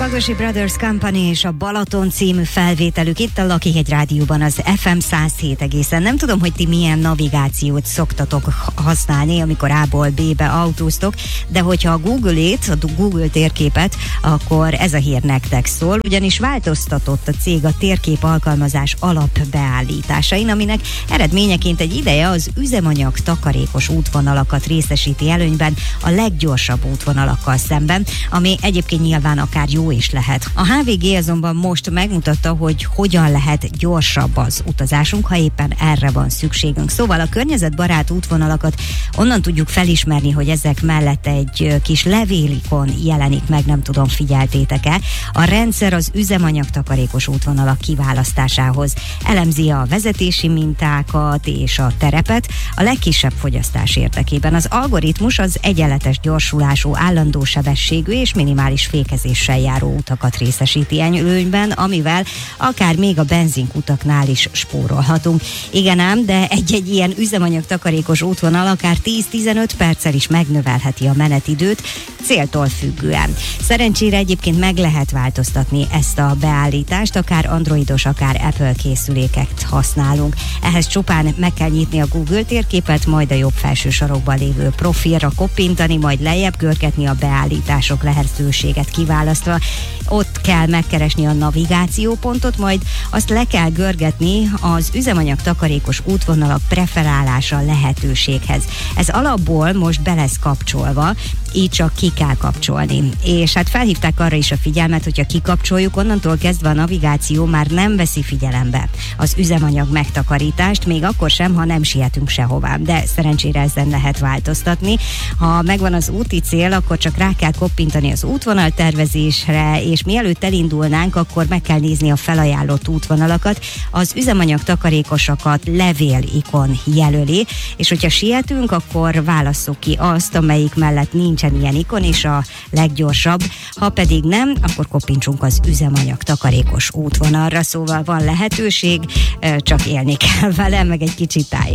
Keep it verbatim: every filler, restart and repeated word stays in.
Bagdosi Brothers Company és a Balaton című felvételük itt a Lakihegy Rádióban, az ef em száz hét egészen. Nem tudom, hogy ti milyen navigációt szoktatok használni, amikor A-ból B-be autóztok, de hogyha a Google-ét, a Google térképet, akkor ez a hír nektek szól, ugyanis változtatott a cég a térkép alkalmazás alapbeállításain, aminek eredményeként egy ideje az üzemanyag takarékos útvonalakat részesíti előnyben a leggyorsabb útvonalakkal szemben, ami egyébként nyilván akár jó is lehet. A há vé gé azonban most megmutatta, hogy hogyan lehet gyorsabb az utazásunk, ha éppen erre van szükségünk. Szóval a környezetbarát útvonalakat onnan tudjuk felismerni, hogy ezek mellett egy kis levélikon jelenik meg, nem tudom, figyeltétek-e. A rendszer az üzemanyag takarékos útvonalak kiválasztásához elemzi a vezetési mintákat és a terepet a legkisebb fogyasztás érdekében. Az algoritmus az egyenletes gyorsulású, állandó sebességű és minimális fékezéssel járó utakat részesíti előnyben, amivel akár még a benzinkutaknál is spórolhatunk. Igen ám, de egy-egy ilyen üzemanyag takarékos útvonal akár tíz-tizenöt perccel is megnövelheti a menetidőt, céltól függően. Szerencsére egyébként meg lehet változtatni ezt a beállítást, akár androidos, akár Apple készüléket használunk. Ehhez csupán meg kell nyitni a Google térképet, majd a jobb felső sarokban lévő profilra koppintani, majd lejjebb görgetni a beállítások lehetőséget kiválasztva. Ott kell megkeresni a navigációpontot, majd azt le kell görgetni az üzemanyag takarékos útvonalak preferálása lehetőséghez. Ez alapból most be lesz kapcsolva, így csak ki kell kapcsolni. És hát felhívták arra is a figyelmet, hogyha kikapcsoljuk, onnantól kezdve a navigáció már nem veszi figyelembe az üzemanyag megtakarítást, még akkor sem, ha nem sietünk sehová. De szerencsére ezen lehet változtatni. Ha megvan az úti cél, akkor csak rá kell koppintani az útvonaltervezésre, és mielőtt elindulnánk, akkor meg kell nézni a felajánlott útvonalakat. Az üzemanyag takarékosakat levél ikon jelöli, és hogyha sietünk, akkor válasszuk ki azt, amelyik mellett nincsen ilyen ikon, és a leggyorsabb. Ha pedig nem, akkor koppintsunk az üzemanyag takarékos útvonalra, szóval van lehetőség, csak élni kell vele, meg egy kicsit tájékoztatni.